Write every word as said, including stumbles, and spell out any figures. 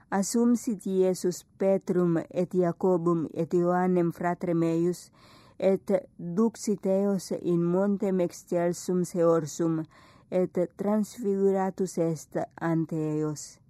Assumsit Iesus Petrum et Jacobum et Ioannem fratrem eius, et duxit eos in montem excelsum Seorsum, et transfiguratus est ante eos.